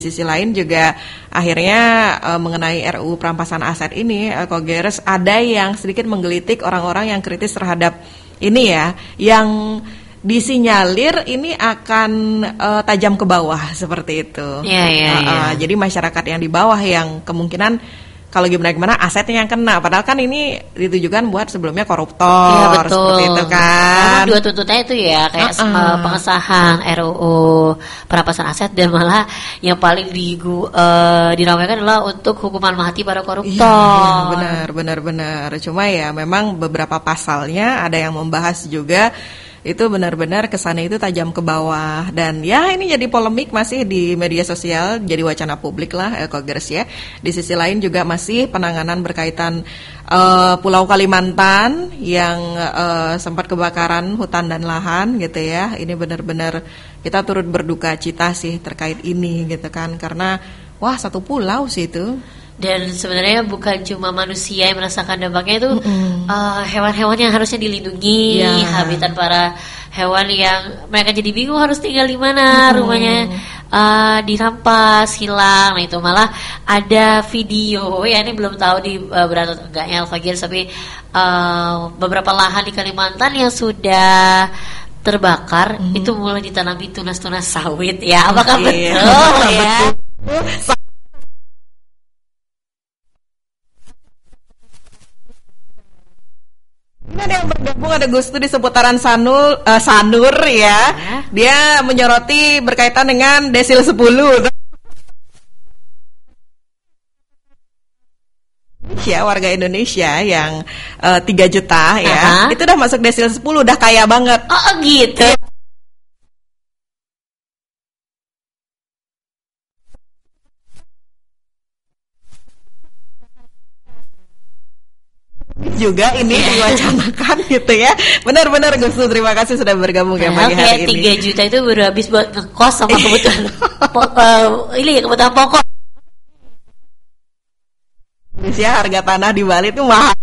Sisi lain juga akhirnya mengenai RUU perampasan aset ini, Kogers, ada yang sedikit menggelitik orang-orang yang kritis terhadap ini ya, yang disinyalir ini akan tajam ke bawah seperti itu. Jadi masyarakat yang di bawah yang kemungkinan kalau gimana asetnya yang kena, padahal kan ini ditujukan buat sebelumnya koruptor, seperti itu kan. Dua tuntutannya itu ya kayak pengesahan RUU perampasan aset, dan malah yang paling diramaikan adalah untuk hukuman mati para koruptor. Iya, benar. Cuma ya memang beberapa pasalnya ada yang membahas juga itu benar-benar kesannya itu tajam ke bawah, dan ya ini jadi polemik masih di media sosial, jadi wacana publik lah, Kogers ya. Di sisi lain juga masih penanganan berkaitan Pulau Kalimantan yang sempat kebakaran hutan dan lahan gitu ya. Ini benar-benar kita turut berduka cita sih terkait ini gitu kan, karena wah satu pulau sih itu. Dan sebenarnya bukan cuma manusia yang merasakan dampaknya, itu hewan-hewan yang harusnya dilindungi, habitat para hewan yang mereka jadi bingung harus tinggal di mana, rumahnya dirampas, hilang. Nah itu malah ada video ya, ini belum tahu di berapa enggaknya Al-Fagir, tapi beberapa lahan di Kalimantan yang sudah terbakar itu mulai ditanami tunas-tunas sawit ya. Apakah betul ya? Ini ada yang bergabung, ada Gustu di seputaran Sanur ya. Dia menyoroti berkaitan dengan desil 10. Ya, warga Indonesia yang 3 juta ya. Itu udah masuk desil 10, udah kaya banget. Oh gitu. Juga ini diwacanakan gitu ya. Benar-benar Gustu, terima kasih sudah bergabung ya pagi hari ini. 3 juta itu baru habis buat ngekos sama kebutuhan kebutuhan pokok. Indonesia harga tanah di Bali itu mahal.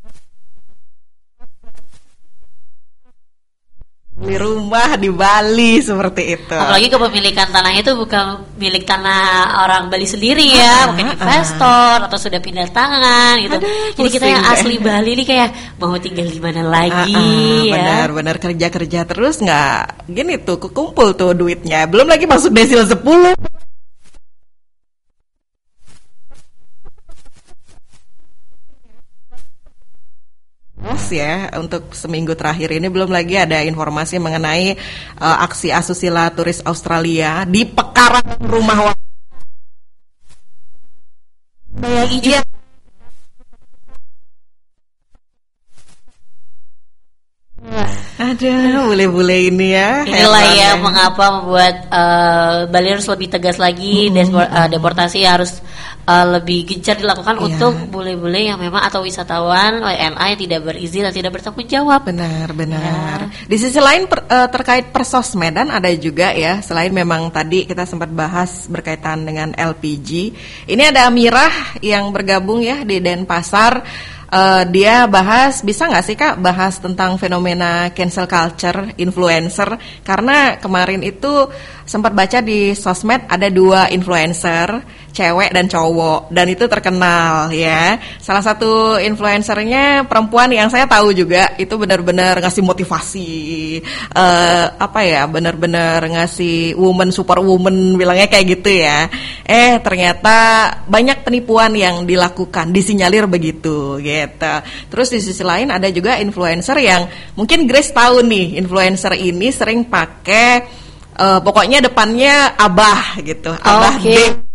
Beli rumah di Bali seperti itu. Apalagi kepemilikan tanahnya itu bukan milik tanah orang Bali sendiri ya, mungkin investor atau sudah pindah tangan gitu. Jadi kita yang asli Bali ini kayak mau tinggal di mana lagi ya. Benar kerja terus nggak gini tuh kekumpul tuh duitnya. Belum lagi masuk desil 10. Ya, untuk seminggu terakhir ini belum lagi ada informasi mengenai aksi asusila turis Australia di pekarangan rumah warga. Iya. Ada bule-bule ini ya. Inilah ya mengapa membuat Bali harus lebih tegas lagi, deportasi harus lebih gencar dilakukan untuk bule-bule yang memang atau wisatawan WNA yang tidak berizin dan tidak bertanggung jawab. Benar. Di sisi lain terkait persosmedan ada juga ya, selain memang tadi kita sempat bahas berkaitan dengan LPG. Ini ada Mirah yang bergabung ya di Denpasar. Dia bisa nggak sih Kak bahas tentang fenomena cancel culture influencer, karena kemarin itu sempat baca di sosmed ada 2 influencer cewek dan cowok, dan itu terkenal ya. Salah satu influencernya perempuan yang saya tahu juga, itu benar-benar ngasih motivasi, benar-benar ngasih super woman bilangnya kayak gitu ya. Ternyata banyak penipuan yang dilakukan, disinyalir begitu gitu. Terus di sisi lain ada juga influencer yang mungkin Grace tahu nih, influencer ini sering pakai pokoknya depannya Abah gitu, Abah B.